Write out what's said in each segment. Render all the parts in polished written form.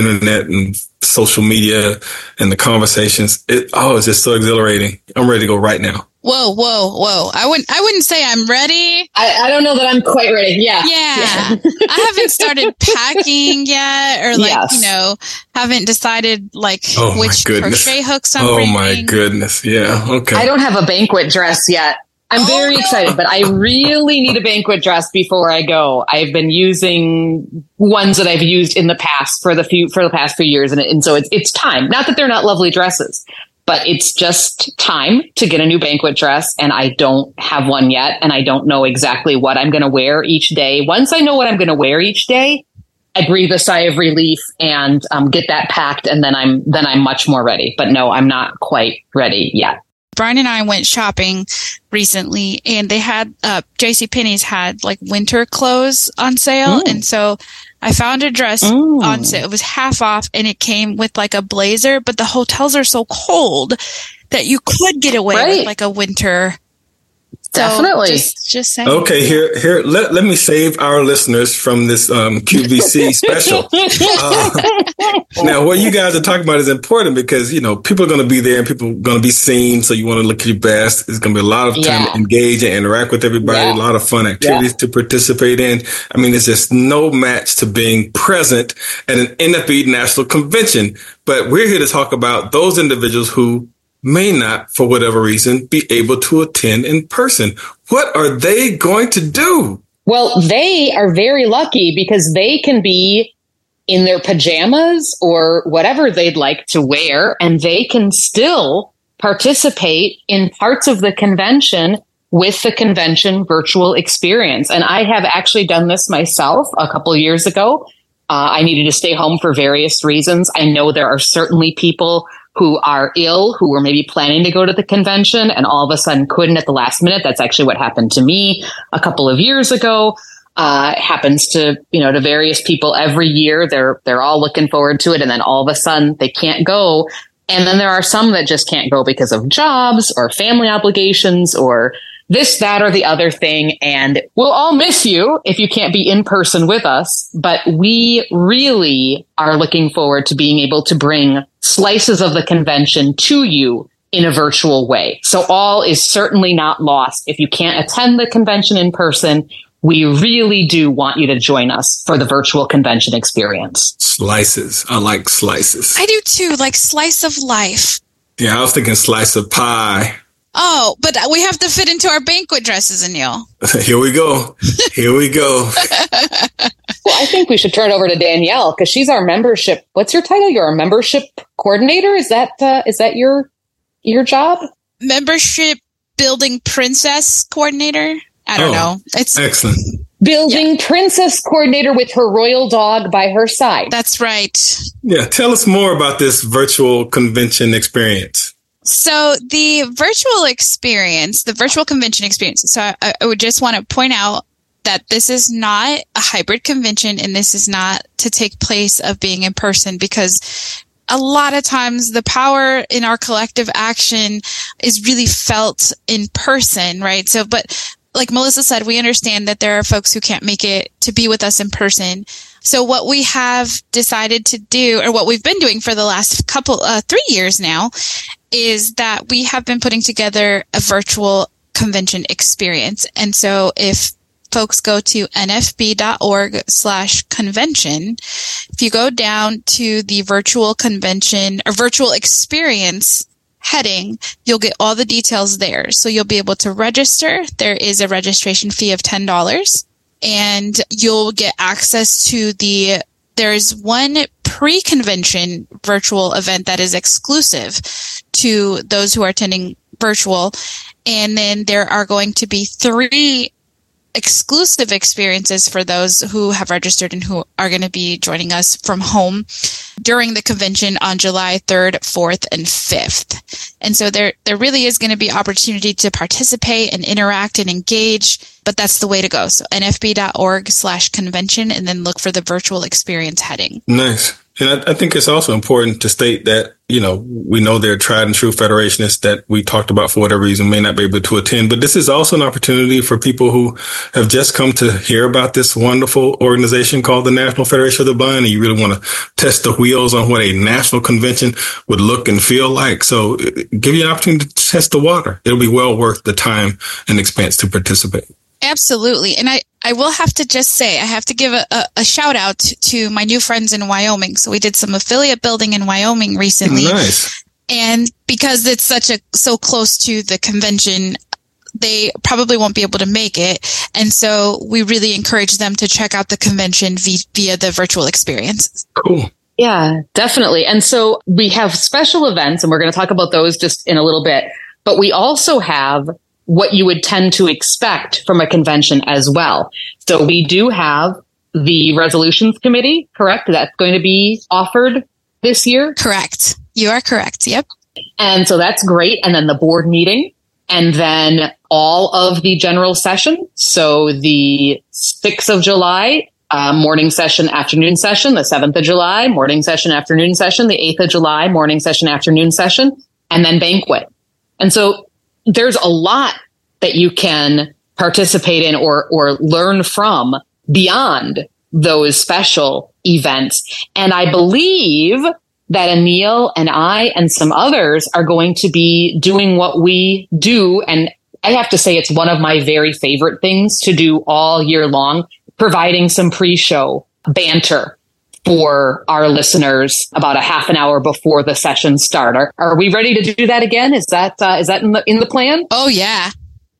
internet and social media and the conversations. It's just so exhilarating. I'm ready to go right now. Whoa. I wouldn't say I'm ready. I don't know that I'm quite ready. Yeah. I haven't started packing yet, or haven't decided which crochet hooks I'm bringing. Oh my goodness. Yeah. Okay. I don't have a banquet dress yet. I'm very excited, but I really need a banquet dress before I go. I've been using ones that I've used in the past for the past few years. And so it's time. Not that they're not lovely dresses, but it's just time to get a new banquet dress. And I don't have one yet. And I don't know exactly what I'm going to wear each day. Once I know what I'm going to wear each day, I breathe a sigh of relief and get that packed. And then I'm much more ready. But no, I'm not quite ready yet. Brian and I went shopping recently, and they had JCPenney's had winter clothes on sale. And so I found a dress on sale. It was half off, and it came with a blazer, but the hotels are so cold that you could get away with a winter. Definitely. Just saying. Okay, here. Let me save our listeners from this QVC special. Now, what you guys are talking about is important because people are going to be there and people are going to be seen. So you want to look your best. It's going to be a lot of time to engage and interact with everybody. A lot of fun activities to participate in. I mean, it's just no match to being present at an NFB National Convention. But we're here to talk about those individuals who may not, for whatever reason, be able to attend in person. What are they going to do? Well, they are very lucky because they can be in their pajamas or whatever they'd like to wear, and they can still participate in parts of the convention with the convention virtual experience. And I have actually done this myself a couple of years ago. I needed to stay home for various reasons. I know there are certainly people who are ill, who were maybe planning to go to the convention and all of a sudden couldn't at the last minute. That's actually what happened to me a couple of years ago. It happens to various people every year. They're all looking forward to it. And then all of a sudden they can't go. And then there are some that just can't go because of jobs or family obligations or this, that, or the other thing. And we'll all miss you if you can't be in person with us. But we really are looking forward to being able to bring slices of the convention to you in a virtual way. So all is certainly not lost. If you can't attend the convention in person, we really do want you to join us for the virtual convention experience. Slices. I like slices. I do too, like slice of life. Yeah, I was thinking slice of pie. Oh, but we have to fit into our banquet dresses, Anil. Here we go. Well, I think we should turn it over to Danielle because she's our membership. What's your title? You're a membership coordinator. Is that your job? Membership building princess coordinator. I don't know. It's excellent. Building princess coordinator with her royal dog by her side. That's right. Yeah. Tell us more about this virtual convention experience. So the virtual convention experience. So I would just want to point out that this is not a hybrid convention and this is not to take place of being in person, because a lot of times the power in our collective action is really felt in person, right? So, but like Melissa said, we understand that there are folks who can't make it to be with us in person. So what we have decided to do, or what we've been doing for the last 3 years now, is that we have been putting together a virtual convention experience. And so if folks go to nfb.org/convention, if you go down to the virtual convention or virtual experience heading, you'll get all the details there. So you'll be able to register. There is a registration fee of $10, and you'll get access to there's one pre-convention virtual event that is exclusive to those who are attending virtual. And then there are going to be 3 exclusive experiences for those who have registered and who are going to be joining us from home during the convention on July 3rd, 4th, and 5th. And so there really is going to be opportunity to participate and interact and engage, but that's the way to go. So nfb.org/convention, and then look for the virtual experience heading. Nice. And I think it's also important to state that, we know there are tried and true Federationists that we talked about for whatever reason may not be able to attend. But this is also an opportunity for people who have just come to hear about this wonderful organization called the National Federation of the Blind. And you really want to test the wheels on what a national convention would look and feel like. So give you an opportunity to test the water. It'll be well worth the time and expense to participate. Absolutely. And I will have to just say, I have to give a shout out to my new friends in Wyoming. So we did some affiliate building in Wyoming recently. Nice. And because it's so close to the convention, they probably won't be able to make it. And so we really encourage them to check out the convention via the virtual experience. Cool. Yeah, definitely. And so we have special events, and we're going to talk about those just in a little bit. But we also have what you would tend to expect from a convention as well. So we do have the resolutions committee, correct? That's going to be offered this year? Correct. You are correct. Yep. And so that's great. And then the board meeting, and then all of the general session. So the 6th of July, morning session, afternoon session, the 7th of July, morning session, afternoon session, the 8th of July, morning session, afternoon session, and then banquet. And so there's a lot that you can participate in or learn from beyond those special events. And I believe that Anil and I and some others are going to be doing what we do. And I have to say, it's one of my very favorite things to do all year long, providing some pre-show banter for our listeners about a half an hour before the session start. Are we ready to do that again? Is that in the plan? Oh yeah.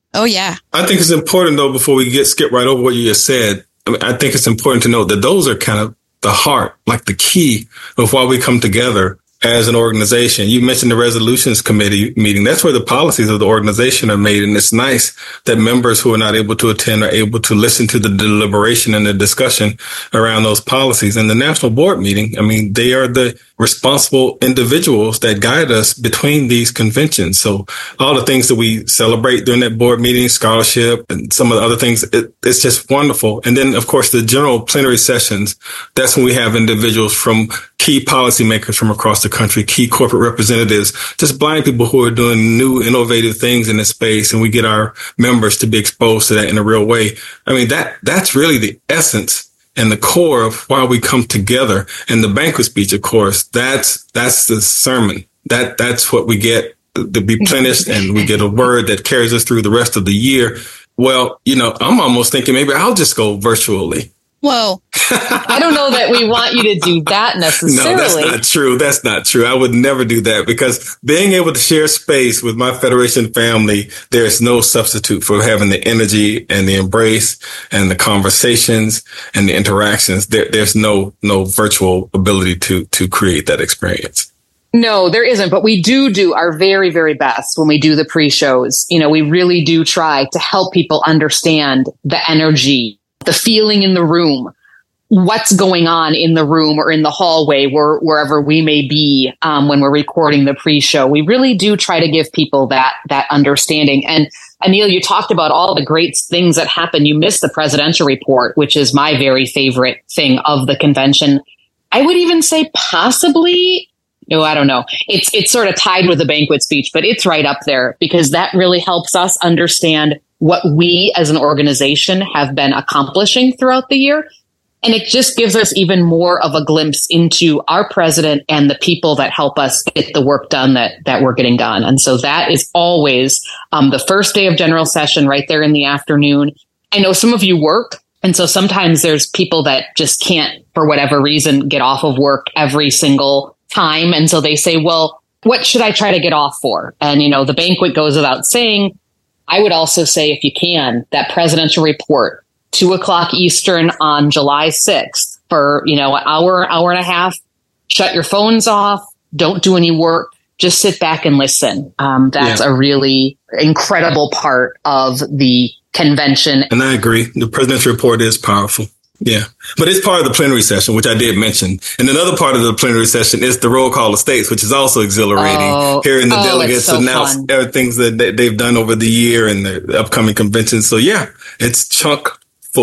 I think it's important though, before we skip right over what you just said. I think it's important to note that those are kind of the heart, like the key of why we come together as an organization. You mentioned the resolutions committee meeting. That's where the policies of the organization are made. And it's nice that members who are not able to attend are able to listen to the deliberation and the discussion around those policies. And the national board meeting, they are the responsible individuals that guide us between these conventions. So all the things that we celebrate during that board meeting, scholarship and some of the other things, it's just wonderful. And then, of course, the general plenary sessions, that's when we have individuals from key policymakers from across the country, key corporate representatives, just blind people who are doing new, innovative things in this space. And we get our members to be exposed to that in a real way. That's really the essence and the core of why we come together. And the banquet speech, of course, that's the sermon. That's what we get to be replenished, and we get a word that carries us through the rest of the year. Well, I'm almost thinking maybe I'll just go virtually. Whoa. I don't know that we want you to do that necessarily. No, that's not true. I would never do that, because being able to share space with my Federation family, there's no substitute for having the energy and the embrace and the conversations and the interactions. There's no virtual ability to create that experience. No, there isn't. But we do our very, very best when we do the pre-shows. We really do try to help people understand the energy, the feeling in the room, what's going on in the room or in the hallway, wherever we may be when we're recording the pre-show. We really do try to give people that understanding. And Anil, you talked about all the great things that happen. You missed the presidential report, which is my very favorite thing of the convention. I would even say possibly, no, I don't know. It's sort of tied with the banquet speech, but it's right up there, because that really helps us understand what we as an organization have been accomplishing throughout the year. And it just gives us even more of a glimpse into our president and the people that help us get the work done that we're getting done. And so that is always the first day of general session, right there in the afternoon. I know some of you work, and so sometimes there's people that just can't, for whatever reason, get off of work every single time. And so they say, well, what should I try to get off for? And, the banquet goes without saying. I would also say, if you can, that presidential report, 2:00 Eastern on July 6th for, an hour and a half, shut your phones off, don't do any work, just sit back and listen. That's a really incredible part of the convention. And I agree. The presidential report is powerful. Yeah. But it's part of the plenary session, which I did mention. And another part of the plenary session is the roll call of states, which is also exhilarating. Hearing the delegates announce things that they've done over the year and the upcoming conventions. So yeah, it's chock full.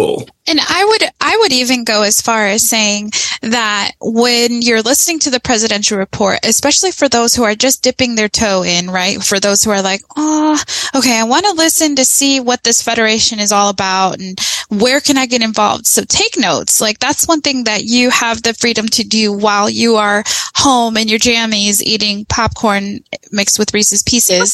And I would even go as far as saying that when you're listening to the presidential report, especially for those who are just dipping their toe in, right? For those who are like, oh, okay, I want to listen to see what this federation is all about and where can I get involved? So take notes. Like that's one thing that you have the freedom to do while you are home in your jammies eating popcorn mixed with Reese's Pieces.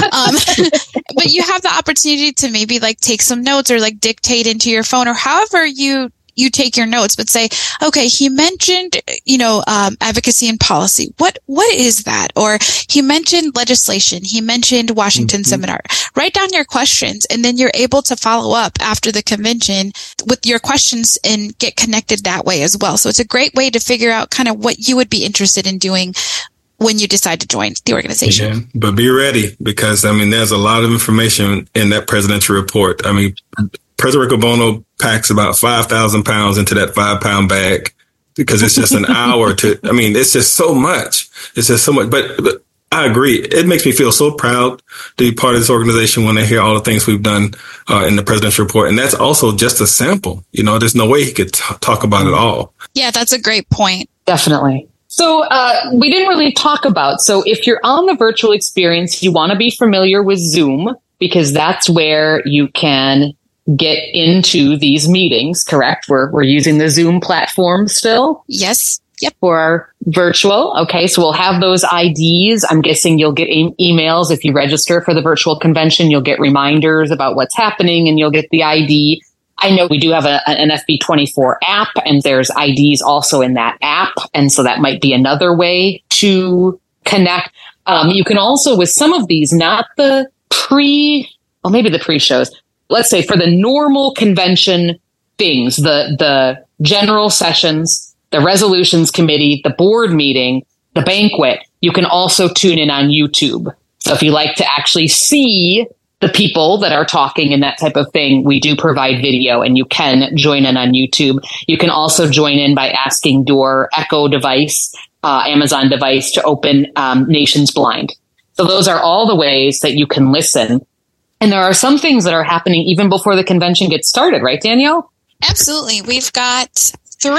But you have the opportunity to maybe like take some notes or like dictate into your phone or however you take your notes, but say, okay, he mentioned, advocacy and policy. What is that? Or he mentioned legislation. He mentioned Washington seminar. Write down your questions and then you're able to follow up after the convention with your questions and get connected that way as well. So it's a great way to figure out kind of what you would be interested in doing when you decide to join the organization. Yeah, but be ready because, there's a lot of information in that presidential report. President Rick Bono packs about 5,000 pounds into that 5-pound bag because it's just an hour it's just so much. It's just so much. But I agree. It makes me feel so proud to be part of this organization when I hear all the things we've done in the presidential report. And that's also just a sample. There's no way he could talk about it all. Yeah, that's a great point. Definitely. So we didn't really talk about, so if you're on the virtual experience, you want to be familiar with Zoom because that's where you can get into these meetings, correct? We're using the Zoom platform still? Yes. Yep. For our virtual. Okay. So we'll have those IDs. I'm guessing you'll get emails if you register for the virtual convention. You'll get reminders about what's happening and you'll get the ID. I know we do have an FB24 app and there's IDs also in that app. And so that might be another way to connect. You can also, with some of these, not the maybe the pre-shows, let's say for the normal convention things, the general sessions, the resolutions committee, the board meeting, the banquet, you can also tune in on YouTube. So if you like to actually see the people that are talking and that type of thing, we do provide video and you can join in on YouTube. You can also join in by asking your Echo device, Amazon device to open Nations Blind. So those are all the ways that you can listen. And there are some things that are happening even before the convention gets started, right, Danielle? Absolutely. We've got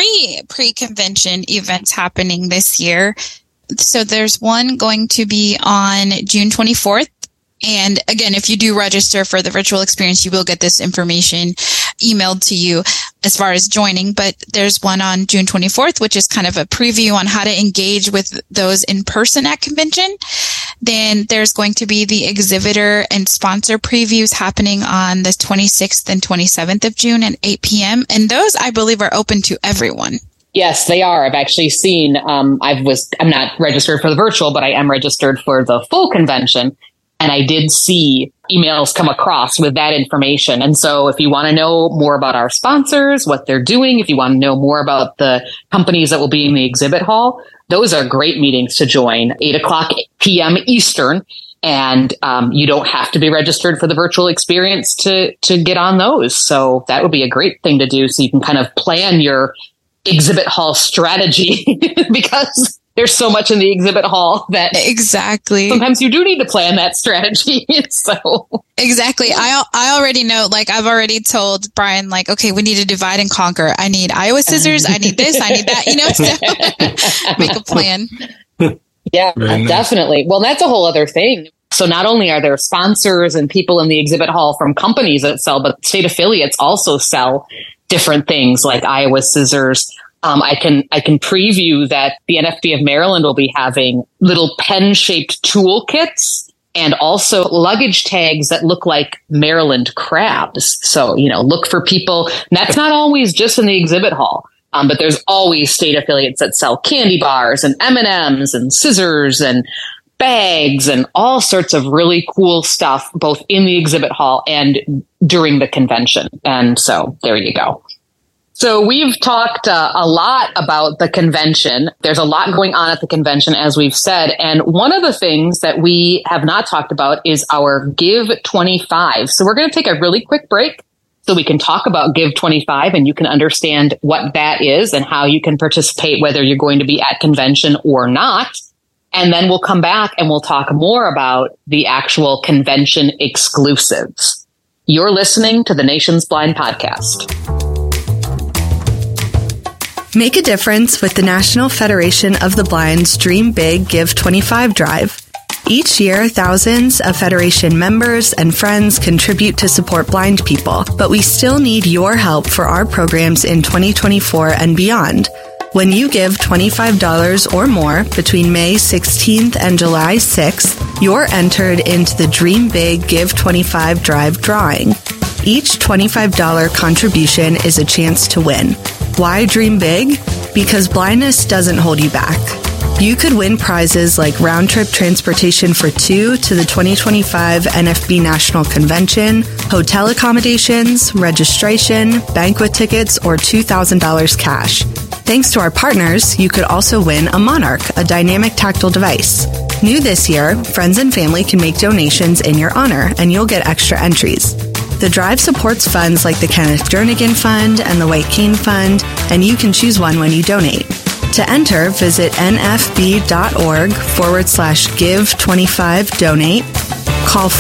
3 pre-convention events happening this year. So there's one going to be on June 24th. And again, if you do register for the virtual experience, you will get this information emailed to you as far as joining. But there's one on June 24th, which is kind of a preview on how to engage with those in person at convention. Then there's going to be the exhibitor and sponsor previews happening on the 26th and 27th of June at 8 p.m. And those, I believe, are open to everyone. Yes, they are. I've actually seen, I'm not registered for the virtual, but I am registered for the full convention. And I did see emails come across with that information. And so if you want to know more about our sponsors, what they're doing, if you want to know more about the companies that will be in the exhibit hall, those are great meetings to join, 8:00 p.m. Eastern. And you don't have to be registered for the virtual experience to get on those. So that would be a great thing to do. So you can kind of plan your exhibit hall strategy because there's so much in the exhibit hall that exactly sometimes you do need to plan that strategy. So exactly. I already know, like I've already told Brian, like, okay, we need to divide and conquer. I need Iowa scissors. I need this. I need that, so make a plan. Yeah, definitely. Well, that's a whole other thing. So not only are there sponsors and people in the exhibit hall from companies that sell, but state affiliates also sell different things like Iowa scissors. I can preview that the NFB of Maryland will be having little pen-shaped toolkits and also luggage tags that look like Maryland crabs. So, look for people. And that's not always just in the exhibit hall, but there's always state affiliates that sell candy bars and M&Ms and scissors and bags and all sorts of really cool stuff, both in the exhibit hall and during the convention. And so there you go. So we've talked a lot about the convention. There's a lot going on at the convention, as we've said. And one of the things that we have not talked about is our Give 25. So we're going to take a really quick break so we can talk about Give 25 and you can understand what that is and how you can participate, whether you're going to be at convention or not. And then we'll come back and we'll talk more about the actual convention exclusives. You're listening to the Nations Blind Podcast. Make a difference with the National Federation of the Blind's Dream Big Give 25 Drive. Each year, thousands of Federation members and friends contribute to support blind people, but we still need your help for our programs in 2024 and beyond. When you give $25 or more between May 16th and July 6th, you're entered into the Dream Big Give 25 Drive drawing. Each $25 contribution is a chance to win. Why dream big? Because blindness doesn't hold you back. You could win prizes like round-trip transportation for two to the 2025 NFB National Convention, hotel accommodations, registration, banquet tickets, or $2,000 cash. Thanks to our partners, you could also win a Monarch, a dynamic tactile device. New this year, friends and family can make donations in your honor, and you'll get extra entries. The drive supports funds like the Kenneth Jernigan Fund and the White Cane Fund, and you can choose one when you donate. To enter, visit nfb.org/give25donate, call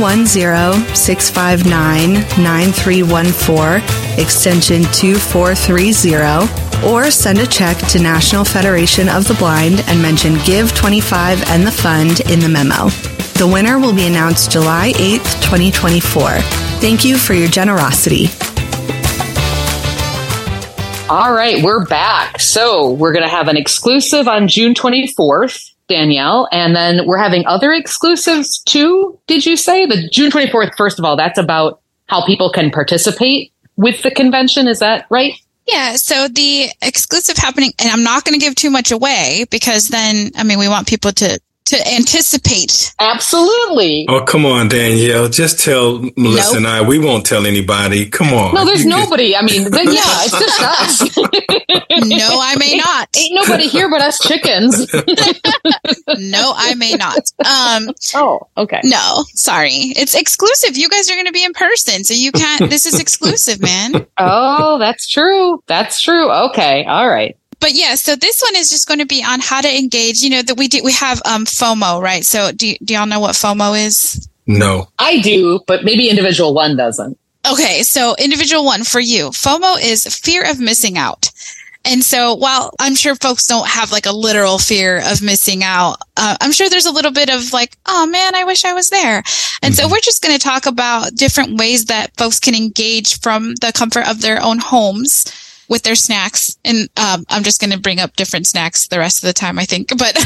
410-659-9314, extension 2430, or send a check to National Federation of the Blind and mention Give 25 and the fund in the memo. The winner will be announced July 8th, 2024. Thank you for your generosity. All right, we're back. So we're going to have an exclusive on June 24th, Danielle, and then we're having other exclusives too, did you say? The June 24th, first of all, that's about how people can participate with the convention. Is that right? Yeah, so the exclusive happening, and I'm not going to give too much away because then, we want people to anticipate. Absolutely. Oh, come on, Danielle. Just tell Melissa and I. We won't tell anybody. Come on. No, there's nobody. Then it's just us. No, I may not. Ain't nobody here but us chickens. No, I may not. Oh, okay. No, sorry. It's exclusive. You guys are going to be in person, so you can't. This is exclusive, man. Oh, that's true. That's true. Okay. All right. But yeah, so this one is just going to be on how to engage. We have FOMO, right? So do y'all know what FOMO is? No. I do, but maybe individual one doesn't. Okay, so individual one for you. FOMO is fear of missing out. And so while I'm sure folks don't have like a literal fear of missing out, I'm sure there's a little bit of like, oh man, I wish I was there. And so we're just going to talk about different ways that folks can engage from the comfort of their own homes with their snacks. And I'm just going to bring up different snacks the rest of the time, I think. But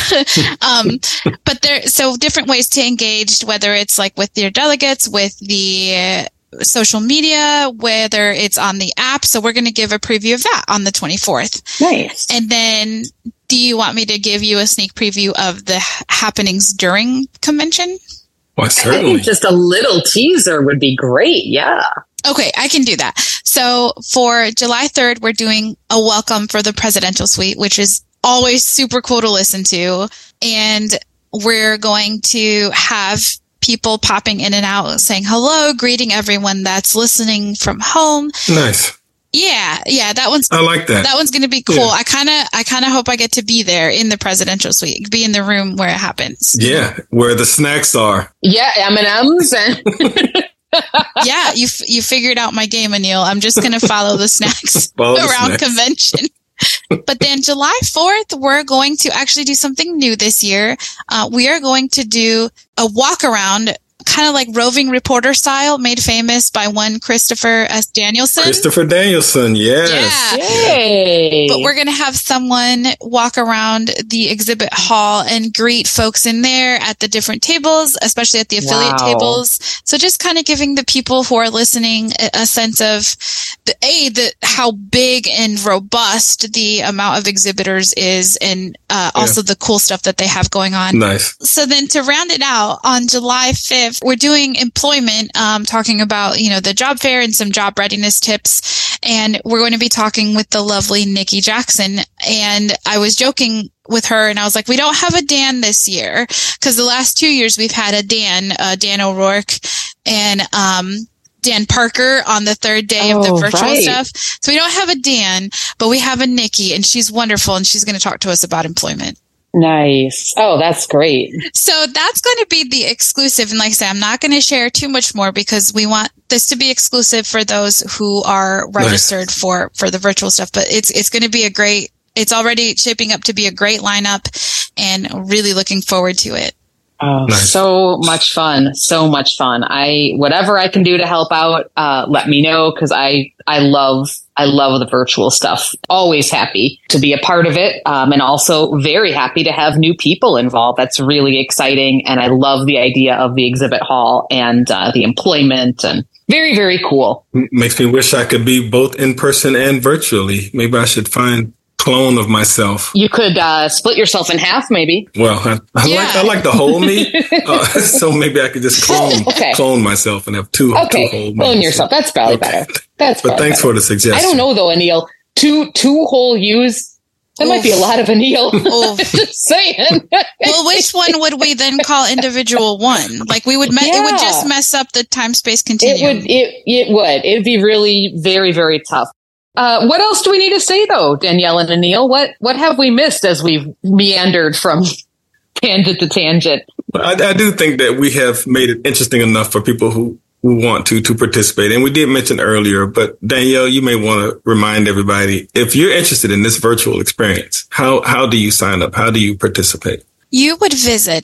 so different ways to engage, whether it's like with your delegates, with the social media, whether it's on the app. So we're going to give a preview of that on the 24th. Nice. And then do you want me to give you a sneak preview of the happenings during convention? Well, certainly. I think just a little teaser would be great. Yeah. Okay, I can do that. So for July 3rd, we're doing a welcome for the presidential suite, which is always super cool to listen to. And we're going to have people popping in and out saying hello, greeting everyone that's listening from home. Nice. Yeah, I like that. That one's going to be cool. Yeah. I kind of hope I get to be there in the presidential suite, be in the room where it happens. Yeah, where the snacks are. Yeah, M&Ms and Yeah, you figured out my game, Anil. I'm just going to follow the snacks around convention. But then July 4th, we're going to actually do something new this year. We are going to do a walk around, kind of like roving reporter style, made famous by one Christopher S. Danielson. Christopher Danielson, yes. Yeah. Yay. But we're going to have someone walk around the exhibit hall and greet folks in there at the different tables, especially at the affiliate tables. So just kind of giving the people who are listening a sense of how big and robust the amount of exhibitors is, and also the cool stuff that they have going on. Nice. So then to round it out, on July 5th, we're doing employment, talking about, the job fair and some job readiness tips. And we're going to be talking with the lovely Nikki Jackson. And I was joking with her and I was like, we don't have a Dan this year, because the last 2 years we've had a Dan O'Rourke and, Dan Parker on the third day of the virtual stuff. So we don't have a Dan, but we have a Nikki, and she's wonderful, and she's going to talk to us about employment. Nice. Oh, that's great. So that's going to be the exclusive. And like I said, I'm not going to share too much more because we want this to be exclusive for those who are registered for the virtual stuff. But it's going to be it's already shaping up to be a great lineup, and really looking forward to it. Oh, nice. So much fun. So much fun. Whatever I can do to help out, let me know, because I love the virtual stuff. Always happy to be a part of it. And also very happy to have new people involved. That's really exciting. And I love the idea of the exhibit hall and the employment, and very, very cool. Makes me wish I could be both in person and virtually. Maybe I should find clone of myself. You could split yourself in half, maybe. Well, I like the whole me, so maybe I could just clone myself and have two whole me. Clone yourself. That's probably better. But thanks for the suggestion. I don't know though, Anil. Two whole yous. That might be a lot of Anil. Just saying. Well, which one would we then call individual one? Like it would just mess up the time-space continuum. It would. It'd be really very, very tough. What else do we need to say, though, Danielle and Anil? What have we missed as we've meandered from tangent to tangent? I do think that we have made it interesting enough for people who want to participate. And we did mention earlier, but Danielle, you may want to remind everybody, if you're interested in this virtual experience, how do you sign up? How do you participate? You would visit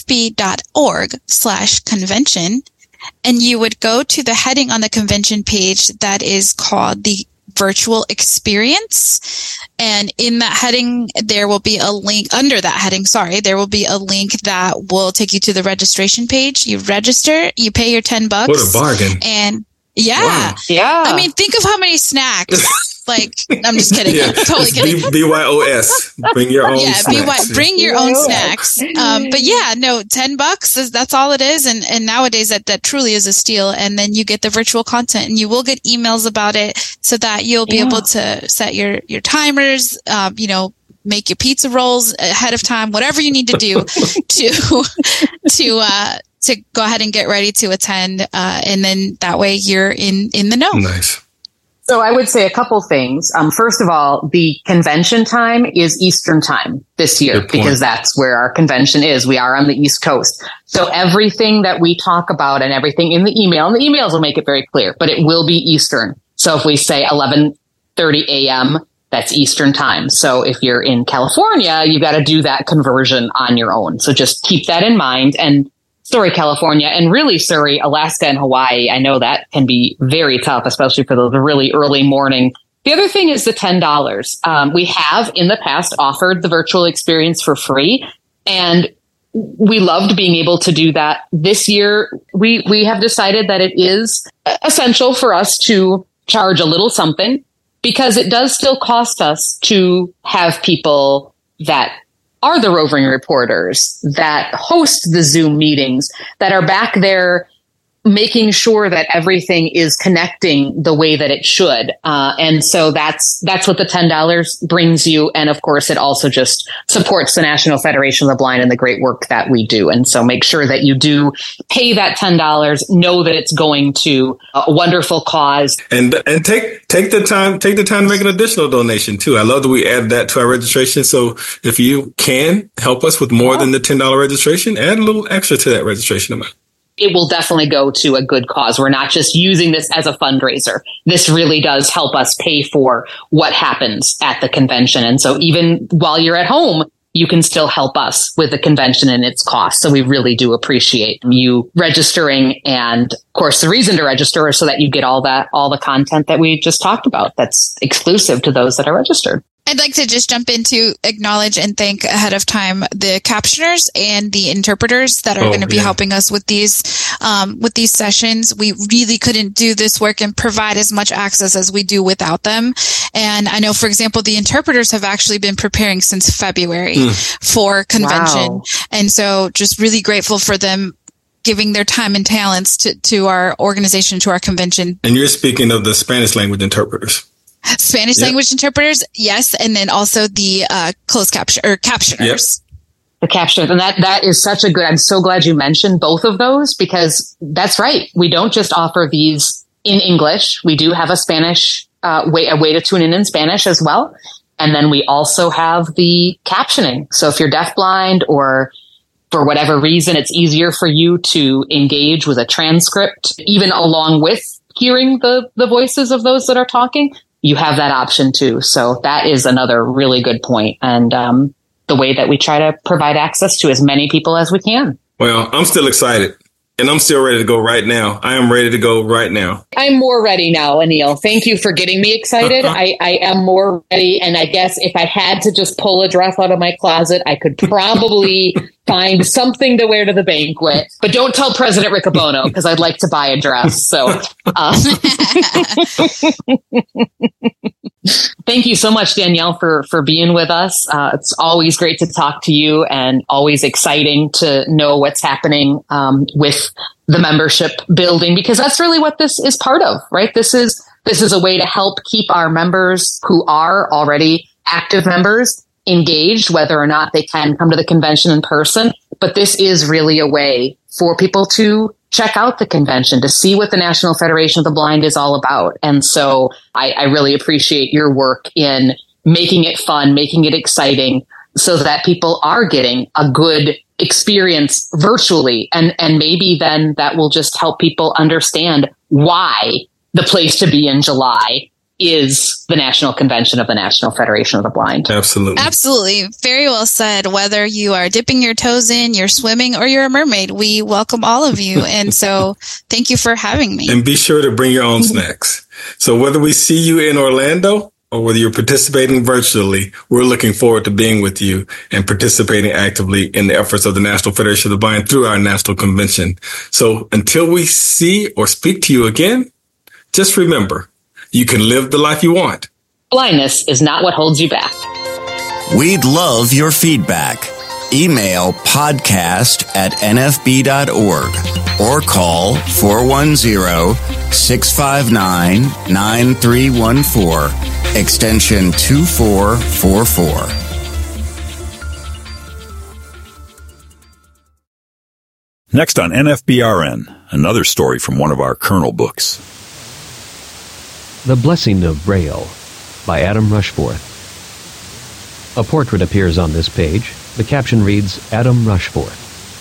nfb.org/convention, and you would go to the heading on the convention page that is called the virtual experience. And in that heading, there will be a link under that heading. There will be a link that will take you to the registration page. You register, you pay your $10. What a bargain. And yeah. I mean, think of how many snacks. I'm just kidding. I'm totally kidding. BYOS. Bring your own snacks. Bring your own snacks. But yeah, no, $10 that's all it is. And nowadays that truly is a steal. And then you get the virtual content, and you will get emails about it so that you'll be able to set your timers, make your pizza rolls ahead of time, whatever you need to do to go ahead and get ready to attend. And then that way you're in the know. Nice. So I would say a couple things. First of all, the convention time is Eastern time this year because that's where our convention is. We are on the East Coast. So everything that we talk about and everything in the email, and the emails will make it very clear, but it will be Eastern. So if we say 11:30 a.m., that's Eastern time. So if you're in California, you got to do that conversion on your own. So just keep that in mind. And sorry, California, and really, sorry, Alaska and Hawaii. I know that can be very tough, especially for those really early morning. The other thing is the $10. We have in the past offered the virtual experience for free, and we loved being able to do that. This year, we have decided that it is essential for us to charge a little something, because it does still cost us to have people that are the roving reporters, that host the Zoom meetings, that are back there making sure that everything is connecting the way that it should. And so that's what the $10 brings you. And of course, it also just supports the National Federation of the Blind and the great work that we do. And so make sure that you do pay that $10, know that it's going to a wonderful cause. And take the time to make an additional donation too. I love that we add that to our registration. So if you can help us with more than the $10 registration, add a little extra to that registration amount. It will definitely go to a good cause. We're not just using this as a fundraiser. This really does help us pay for what happens at the convention. And so even while you're at home, you can still help us with the convention and its costs. So we really do appreciate you registering. And of course, the reason to register is so that you get all the content that we just talked about that's exclusive to those that are registered. I'd like to just jump in to acknowledge and thank ahead of time the captioners and the interpreters that are going to be helping us with these sessions. We really couldn't do this work and provide as much access as we do without them. And I know, for example, the interpreters have actually been preparing since February for convention. Wow. And so just really grateful for them giving their time and talents to our organization, to our convention. And you're speaking of the Spanish language interpreters. Spanish language interpreters, yes, and then also the closed caption or captioners. Yep. The captioners, and that is such a good. I'm so glad you mentioned both of those, because that's right. We don't just offer these in English. We do have a Spanish way to tune in Spanish as well. And then we also have the captioning. So if you're deafblind or for whatever reason, it's easier for you to engage with a transcript, even along with hearing the voices of those that are talking, you have that option too. So that is another really good point. And the way that we try to provide access to as many people as we can. Well, I'm still excited. And I'm still ready to go right now. I am ready to go right now. I'm more ready now, Anil. Thank you for getting me excited. I am more ready. And I guess if I had to just pull a dress out of my closet, I could probably find something to wear to the banquet. But don't tell President Riccobono, because I'd like to buy a dress. So thank you so much, Danielle, for being with us. It's always great to talk to you and always exciting to know what's happening with the membership building, because that's really what this is part of, right? This is a way to help keep our members who are already active members engaged, whether or not they can come to the convention in person. But this is really a way for people to check out the convention, to see what the National Federation of the Blind is all about. And so I really appreciate your work in making it fun, making it exciting, so that people are getting a good experience virtually. And maybe then that will just help people understand why the place to be in July is the National Convention of the National Federation of the Blind. Absolutely. Absolutely. Very well said. Whether you are dipping your toes in, you're swimming, or you're a mermaid, we welcome all of you. And so thank you for having me. And be sure to bring your own snacks. So whether we see you in Orlando or whether you're participating virtually, we're looking forward to being with you and participating actively in the efforts of the National Federation of the Blind through our national convention. So until we see or speak to you again, just remember, you can live the life you want. Blindness is not what holds you back. We'd love your feedback. Email podcast@nfb.org or call 410-659-9314, extension 2444. Next on NFBRN, another story from one of our Kernel books. The Blessing of Braille by Adam Rushforth. A portrait appears on this page. The caption reads, Adam Rushforth.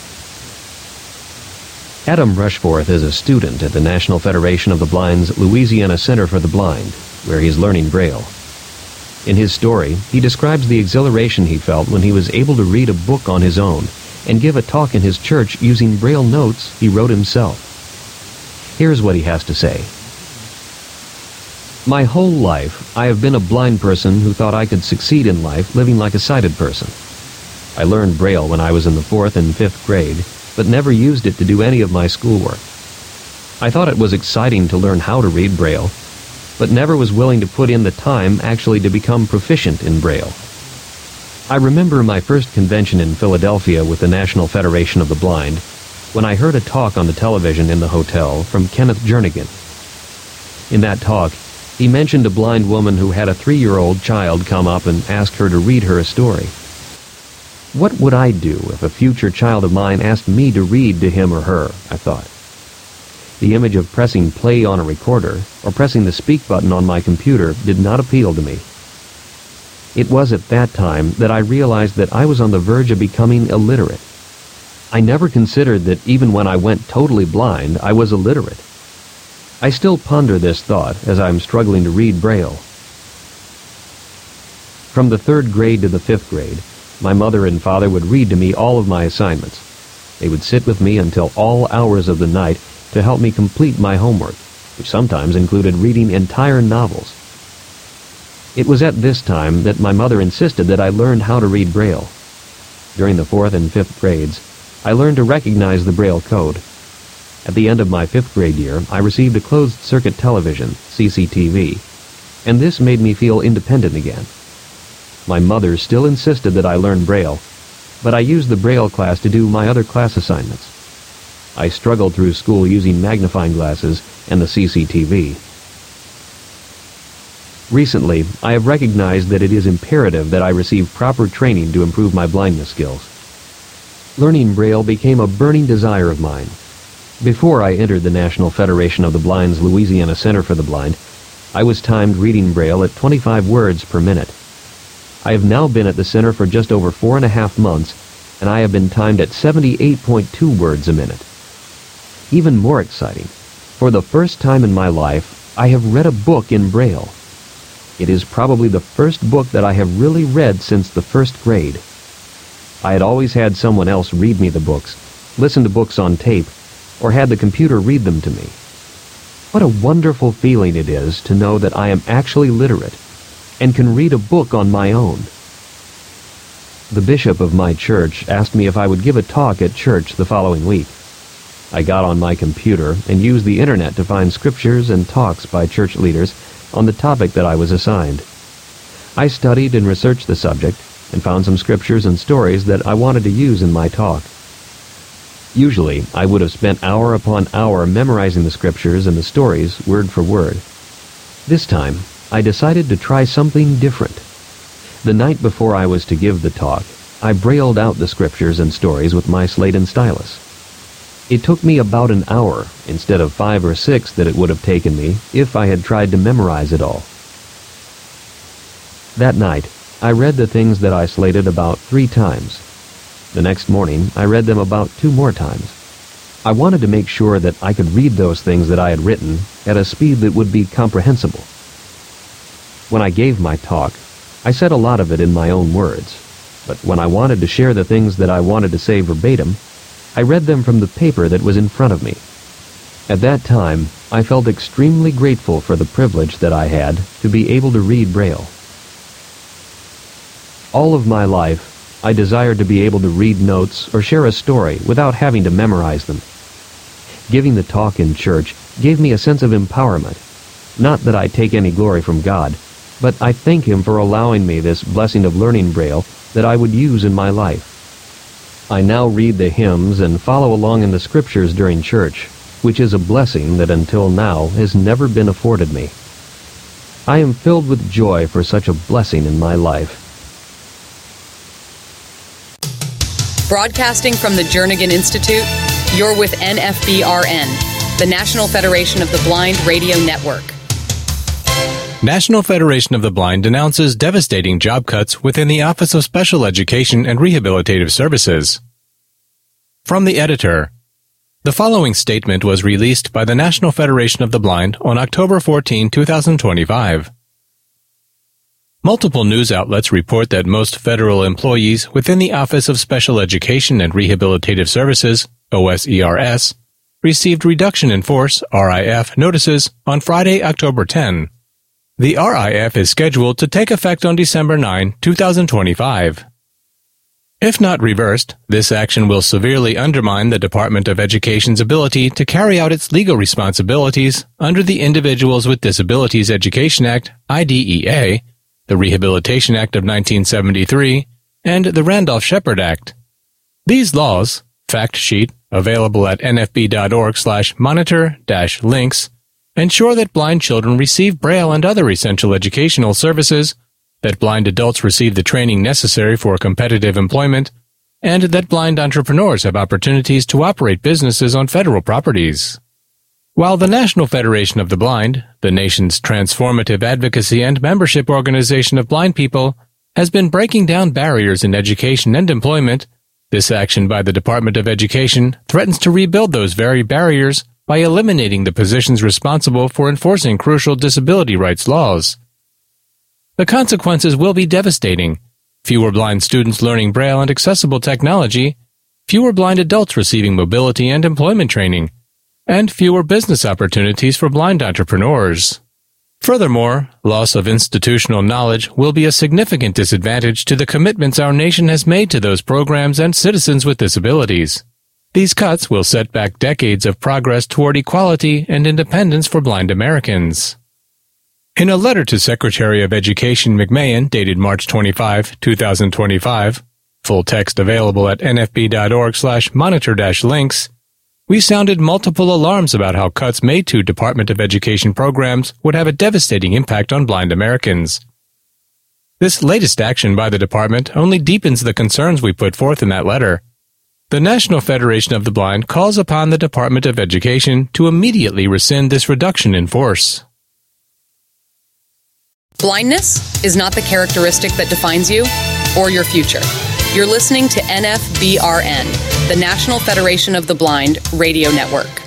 Adam Rushforth is a student at the National Federation of the Blind's Louisiana Center for the Blind, where he's learning Braille. In his story, he describes the exhilaration he felt when he was able to read a book on his own and give a talk in his church using Braille notes he wrote himself. Here's what he has to say. My whole life, I have been a blind person who thought I could succeed in life living like a sighted person. I learned Braille when I was in the 4th and 5th grade, but never used it to do any of my schoolwork. I thought it was exciting to learn how to read Braille, but never was willing to put in the time actually to become proficient in Braille. I remember my first convention in Philadelphia with the National Federation of the Blind when I heard a talk on the television in the hotel from Kenneth Jernigan. In that talk, he mentioned a blind woman who had a 3-year-old child come up and ask her to read her a story. What would I do if a future child of mine asked me to read to him or her, I thought. The image of pressing play on a recorder or pressing the speak button on my computer did not appeal to me. It was at that time that I realized that I was on the verge of becoming illiterate. I never considered that even when I went totally blind, I was illiterate. I still ponder this thought as I'm struggling to read Braille. From the 3rd grade to the 5th grade, my mother and father would read to me all of my assignments. They would sit with me until all hours of the night to help me complete my homework, which sometimes included reading entire novels. It was at this time that my mother insisted that I learn how to read Braille. During the 4th and 5th grades, I learned to recognize the Braille code. At the end of my 5th grade year, I received a closed-circuit television, CCTV, and this made me feel independent again. My mother still insisted that I learn Braille, but I used the Braille class to do my other class assignments. I struggled through school using magnifying glasses and the CCTV. Recently, I have recognized that it is imperative that I receive proper training to improve my blindness skills. Learning Braille became a burning desire of mine. Before I entered the National Federation of the Blind's Louisiana Center for the Blind, I was timed reading Braille at 25 words per minute. I have now been at the center for just over 4.5 months, and I have been timed at 78.2 words a minute. Even more exciting, for the first time in my life, I have read a book in Braille. It is probably the first book that I have really read since the first grade. I had always had someone else read me the books, listen to books on tape, or had the computer read them to me. What a wonderful feeling it is to know that I am actually literate and can read a book on my own. The bishop of my church asked me if I would give a talk at church the following week. I got on my computer and used the internet to find scriptures and talks by church leaders on the topic that I was assigned. I studied and researched the subject and found some scriptures and stories that I wanted to use in my talk. Usually, I would have spent hour upon hour memorizing the scriptures and the stories word for word. This time, I decided to try something different. The night before I was to give the talk, I brailled out the scriptures and stories with my slate and stylus. It took me about an hour instead of 5 or 6 that it would have taken me if I had tried to memorize it all. That night, I read the things that I slated about 3 times. The next morning, I read them about 2 more times. I wanted to make sure that I could read those things that I had written at a speed that would be comprehensible. When I gave my talk, I said a lot of it in my own words, but when I wanted to share the things that I wanted to say verbatim, I read them from the paper that was in front of me. At that time, I felt extremely grateful for the privilege that I had to be able to read Braille. All of my life, I desired to be able to read notes or share a story without having to memorize them. Giving the talk in church gave me a sense of empowerment. Not that I take any glory from God, but I thank Him for allowing me this blessing of learning Braille that I would use in my life. I now read the hymns and follow along in the scriptures during church, which is a blessing that until now has never been afforded me. I am filled with joy for such a blessing in my life. Broadcasting from the Jernigan Institute, you're with NFBRN, the National Federation of the Blind Radio Network. National Federation of the Blind announces devastating job cuts within the Office of Special Education and Rehabilitative Services. From the editor, the following statement was released by the National Federation of the Blind on October 14, 2025. Multiple news outlets report that most federal employees within the Office of Special Education and Rehabilitative Services, OSERS, received reduction in force, RIF, notices on Friday, October 10. The RIF is scheduled to take effect on December 9, 2025. If not reversed, this action will severely undermine the Department of Education's ability to carry out its legal responsibilities under the Individuals with Disabilities Education Act, IDEA, the Rehabilitation Act of 1973, and the Randolph-Shepard Act. These laws, fact sheet, available at nfb.org/monitor-links, ensure that blind children receive Braille and other essential educational services, that blind adults receive the training necessary for competitive employment, and that blind entrepreneurs have opportunities to operate businesses on federal properties. While the National Federation of the Blind, the nation's transformative advocacy and membership organization of blind people, has been breaking down barriers in education and employment, this action by the Department of Education threatens to rebuild those very barriers by eliminating the positions responsible for enforcing crucial disability rights laws. The consequences will be devastating. Fewer blind students learning Braille and accessible technology, fewer blind adults receiving mobility and employment training, and fewer business opportunities for blind entrepreneurs. Furthermore, loss of institutional knowledge will be a significant disadvantage to the commitments our nation has made to those programs and citizens with disabilities. These cuts will set back decades of progress toward equality and independence for blind Americans. In a letter to Secretary of Education McMahon dated March 25, 2025, full text available at nfb.org/monitor-links, we sounded multiple alarms about how cuts made to Department of Education programs would have a devastating impact on blind Americans. This latest action by the department only deepens the concerns we put forth in that letter. The National Federation of the Blind calls upon the Department of Education to immediately rescind this reduction in force. Blindness is not the characteristic that defines you or your future. You're listening to NFBRN, the National Federation of the Blind radio network.